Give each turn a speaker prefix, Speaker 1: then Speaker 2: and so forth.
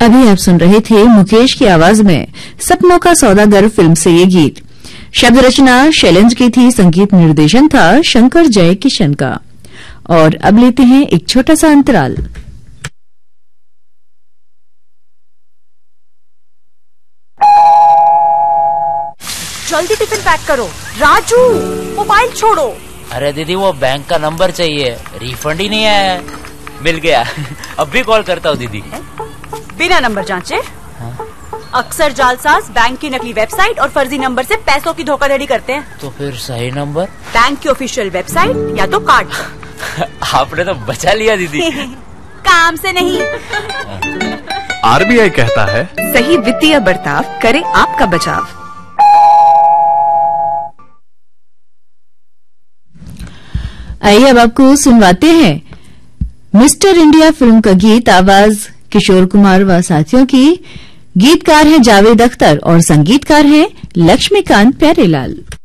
Speaker 1: अभी आप सुन रहे थे मुकेश की आवाज में सपनों का सौदागर फिल्म से ये गीत। शब्द रचना शैलेंद्र की थी, संगीत निर्देशन था शंकर जय किशन का। और अब लेते हैं एक छोटा सा अंतराल।
Speaker 2: जल्दी टिफिन पैक करो। राजू, मोबाइल छोड़ो।
Speaker 3: अरे दीदी, वो बैंक का नंबर चाहिए, रिफंड ही नहीं आया है। मिल गया। अब भी कॉल करता हूँ दीदी।
Speaker 2: बिना नंबर जांचे?
Speaker 3: हाँ?
Speaker 2: अक्सर जालसाज बैंक की नकली वेबसाइट और फर्जी नंबर से पैसों की धोखाधड़ी करते हैं।
Speaker 3: तो फिर सही नंबर?
Speaker 2: बैंक की ऑफिशियल वेबसाइट या तो कार्ड।
Speaker 3: आपने तो बचा लिया दीदी।
Speaker 2: काम से नहीं।
Speaker 4: आरबीआई कहता है,
Speaker 5: सही वित्तीय बर्ताव करे आपका बचाव।
Speaker 1: आइए अब आपको सुनवाते हैं मिस्टर इंडिया फिल्म का गीत। आवाज किशोर कुमार व साथियों की। गीतकार हैं जावेद अख्तर और संगीतकार हैं लक्ष्मीकांत प्यारेलाल।